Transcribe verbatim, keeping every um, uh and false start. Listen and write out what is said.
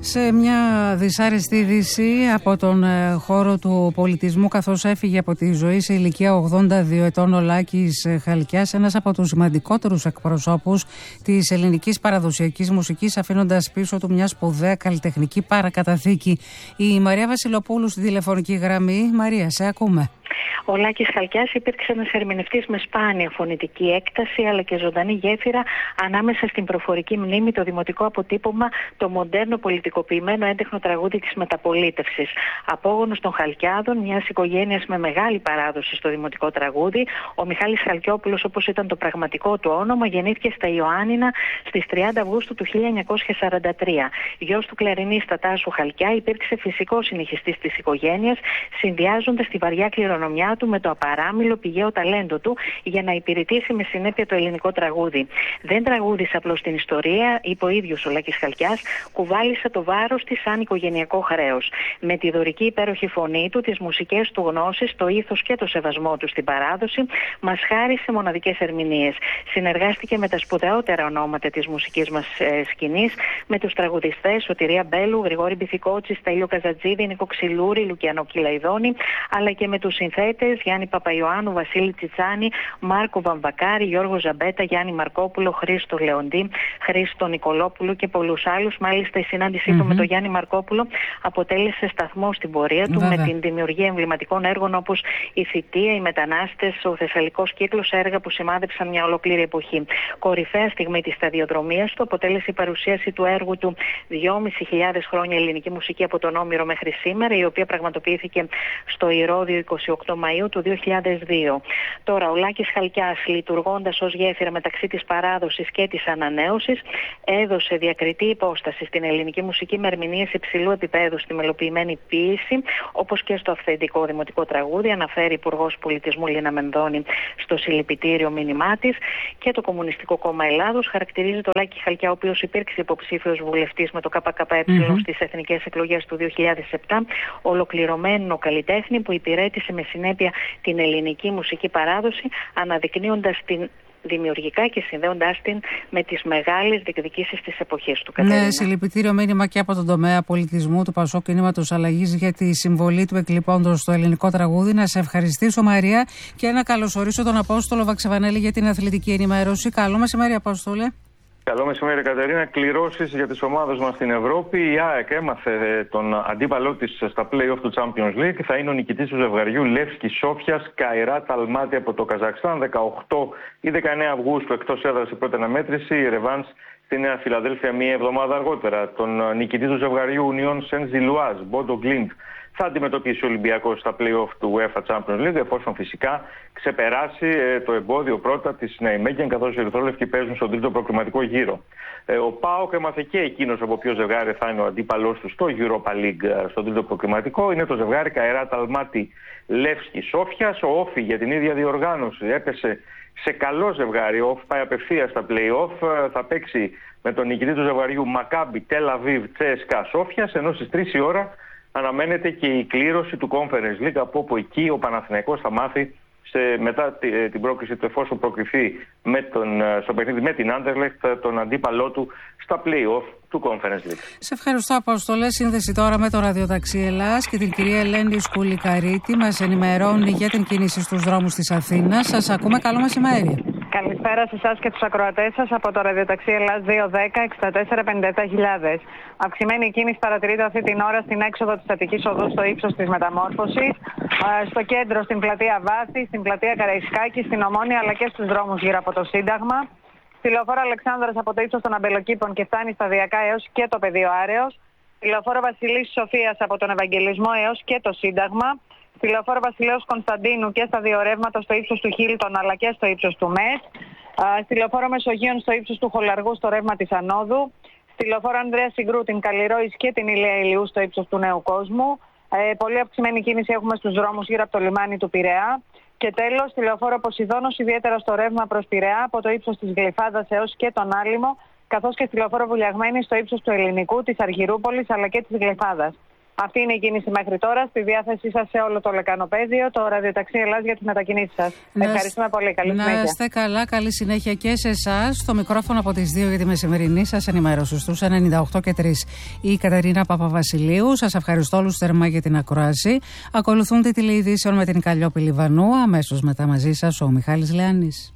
Σε μια δυσάρεστη είδηση από τον χώρο του πολιτισμού, καθώς έφυγε από τη ζωή σε ηλικία ογδόντα δύο ετών ο Λάκης Χαλκιάς, ένας από τους σημαντικότερους εκπροσώπους της ελληνικής παραδοσιακής μουσικής, αφήνοντας πίσω του μια σπουδαία καλλιτεχνική παρακαταθήκη. Η Μαρία Βασιλοπούλου στη τηλεφωνική γραμμή. Μαρία, σε ακούμε. Ο Λάκης Χαλκιάς υπήρξε ένας ερμηνευτής με σπάνια φωνητική έκταση αλλά και ζωντανή γέφυρα ανάμεσα στην προφορική μνήμη, το δημοτικό αποτύπωμα, το μοντέρνο πολιτικοποιημένο έντεχνο τραγούδι της μεταπολίτευσης. Απόγονος των Χαλκιάδων, μιας οικογένειας με μεγάλη παράδοση στο δημοτικό τραγούδι, ο Μιχάλης Χαλκιόπουλος, όπως ήταν το πραγματικό του όνομα, γεννήθηκε στα Ιωάννινα στις τριάντα Αυγούστου του χίλια εννιακόσια σαράντα τρία. Γιος του κλαρινίστα Τάσου Χαλκιά, υπήρξε φυσικός συνεχιστής της οικογένειας, συνδυάζοντας τη βαριά κληρονομιά του με το απαράμιλο πηγαίο ταλέντο του για να υπηρετήσει με συνέπεια το ελληνικό τραγούδι. Δεν τραγούδισε απλώς την ιστορία, είπε ο ίδιος ο Λάκης Χαλκιάς, κουβάλισε το βάρος της σαν οικογενειακό χρέος. Με τη δωρική υπέροχη φωνή του, τις μουσικές του γνώσεις, το ήθος και το σεβασμό του στην παράδοση, μας χάρισε μοναδικές ερμηνείες. Συνεργάστηκε με τα σπουδαιότερα ονόματα της μουσικής μας ε, σκηνής, με τους τραγουδιστές Σωτηρία Μπέλου, Γρηγόρη Μπιθικότση, Στέλιο Καζατζίδη, Νίκο Ξυλούρη, Λουκιανό Κυλαϊδόνη, αλλά και με τους συνθέτες Γιάννη Παπαϊωάννου, Βασίλη Τσιτσάνη, Μάρκο Βαμβακάρη, Γιώργο Ζαμπέτα, Γιάννη Μαρκόπουλο, Χρήστο Λεοντή, Χρήστο Νικολόπουλο και πολλούς άλλους. Μάλιστα, η συνάντησή mm-hmm. του με τον Γιάννη Μαρκόπουλο αποτέλεσε σταθμό στην πορεία του, Βέβαια. με την δημιουργία εμβληματικών έργων όπως η Θητεία, οι Μετανάστες, ο Θεσσαλικός Κύκλος, έργα που σημάδεψαν μια ολόκληρη εποχή. Κορυφαία στιγμή της σταδιοδρομίας του αποτέλεσε η παρουσίαση του έργου του δυόμισι χιλιάδες χρόνια ελληνική μουσική από τον Όμηρο μέχρι σήμερα, η οποία πραγματοποιήθηκε στο Ηρώδειο είκοσι οκτώ Μαΐου του δύο χιλιάδες δύο. Τώρα, ο Λάκης Χαλκιάς, λειτουργώντας ως γέφυρα μεταξύ της παράδοσης και της ανανέωσης, έδωσε διακριτή υπόσταση στην ελληνική μουσική με ερμηνείες υψηλού επίπεδου στη μελοποιημένη ποίηση, όπως και στο αυθεντικό δημοτικό τραγούδι, αναφέρει η Υπουργός Πολιτισμού Λίνα Μενδώνη στο συλληπιτήριο μήνυμά της. Και το Κομμουνιστικό Κόμμα Ελλάδος χαρακτηρίζει τον Λάκη Χαλκιά, ο οποίος υπήρξε υποψήφιος βουλευτής με το ΚΚΕ mm-hmm. στις εθνικές εκλογές του δύο χιλιάδες επτά, ολοκληρωμένο καλλιτέχνη που υπηρέτησε με συνέπεια την ελληνική μουσική παράδοση, αναδεικνύοντας την δημιουργικά και συνδέοντάς την με τις μεγάλες διεκδικήσεις της εποχής του. Κατερίνα. Ναι, συλληπιτήριο μήνυμα και από τον τομέα πολιτισμού του Πασόκ Κινήματος Αλλαγής για τη συμβολή του εκλειπώντος στο ελληνικό τραγούδι. Να σε ευχαριστήσω, Μαρία, και να καλωσορίσω τον Απόστολο Βαξεβανέλη για την αθλητική ενημέρωση. Καλό μεσημέρι, Απόστολε. Καλό μεσημέρι, Κατερίνα. Κληρώσεις για τις ομάδες μας στην Ευρώπη. Η ΑΕΚ έμαθε τον αντίπαλό της στα play-off του Champions League. Θα είναι ο νικητής του ζευγαριού Λεύσκι Σόφιας, Καϊράτ Αλμάτι από το Καζακστάν. δεκαοκτώ ή δεκαεννέα Αυγούστου εκτός έδρας η πρώτη αναμέτρηση. Η ρεβάνς στη Νέα Φιλαδέλφια μία εβδομάδα αργότερα. Τον νικητή του ζευγαριού Union Saint-Gilloise, Bodo Glimt, θα αντιμετωπίσει ο Ολυμπιακός στα play-off του UEFA Champions League, εφόσον φυσικά ξεπεράσει ε, το εμπόδιο πρώτα της Ναϊμέγεν, καθώς οι ερυθρόλευκοι παίζουν στον τρίτο προκριματικό γύρο. Ε, ο ΠΑΟΚ έμαθε και εκείνος από ποιο ζευγάρι θα είναι ο αντίπαλός του στο Europa League, στον τρίτο προκριματικό. Είναι το ζευγάρι Καϊράτ Αλμάτι Λεύσκι Σόφιας. Ο Όφι για την ίδια διοργάνωση έπεσε σε καλό ζευγάρι. Ο Όφι πάει απευθείας στα play-off. Θα παίξει με τον νικητή του ζευγαριού Μακάμπι Τελ Αβίβ Τσέσκα Σόφιας, ενώ στις τρεις η ώρα αναμένεται και η κλήρωση του Conference League, από όπου εκεί ο Παναθηναϊκός θα μάθει σε, μετά την πρόκριση του, εφόσον προκριθεί με τον, στο παιχνίδι με την Άντερλεχτ, τον αντίπαλό του στα play-off του Conference League. Σε ευχαριστώ, Απόστολε. Σύνδεση τώρα με το Ραδιοταξί Ελλάς και την κυρία Ελένη Σκουλικαρίτη. Μας ενημερώνει για την κίνηση στους δρόμους της Αθήνας. Σας ακούμε. Καλό μεσημέρι. Καλησπέρα σε εσάς και τους ακροατές σας από το Ραδιοταξί Ελλάς δύο δέκα εξήντα τέσσερα πενήντα επτά χιλιάδες. Αυξημένη κίνηση παρατηρείται αυτή την ώρα στην έξοδο της Αττικής Οδού στο ύψος της Μεταμόρφωσης, στο κέντρο στην πλατεία Βάθη, στην πλατεία Καραϊσκάκη, στην Ομόνια αλλά και στους δρόμους γύρω από το Σύνταγμα. Στη λεωφόρο Αλεξάνδρας από το ύψος των Αμπελοκήπων και φτάνει σταδιακά έως και το Πεδίο Άρεως. Στη λεωφόρο Βασιλής Σοφίας από τον Ευαγγελισμό έως και το Σύνταγμα. Στη λεωφόρο Βασιλέως Κωνσταντίνου και στα δύο ρεύματα στο ύψος του Χίλτον αλλά και στο ύψος του ΜΕΣ. Στη λεωφόρο Μεσογείων στο ύψος του Χολαργού στο ρεύμα της Ανόδου. Στη λεωφόρο Ανδρέα Συγκρού, την Καλλιρόης και την Ηλία Ηλιού στο ύψος του Νέου Κόσμου. Ε, πολύ αυξημένη κίνηση έχουμε στους δρόμους γύρω από το λιμάνι του Πειραιά. Και τέλος, στη λεωφόρο Ποσειδώνος, ιδιαίτερα στο ρεύμα προς Πειραιά, από το ύψος της Γλυφάδας έως και τον Άλυμο, καθώς και στη λεωφόρο Βουλιαγμένη στο ύψος του Ελληνικού, της Αργυρούπολης αλλά και της Γλυφάδας. Αυτή είναι η κίνηση μέχρι τώρα. Στη διάθεσή σας σε όλο το λεκανοπέδιο, το ραδιοταξί Ελλάς για τις μετακινήσεις σας. Να Ευχαριστούμε πολύ. Καλή να συνέχεια. Να είστε καλά, καλή συνέχεια και σε εσάς. Στο μικρόφωνο από τις δύο για τη μεσημερινή σας ενημέρωση στους ενενήντα οκτώ και τρία. Η Κατερίνα Παπαβασιλείου. Σας ευχαριστώ όλους θερμά για την ακρόαση. Ακολουθούν τη τηλεειδήσεων με την Καλλιόπη Λιβανού. Αμέσως μετά μαζί σας ο Μιχάλης Λεάνης.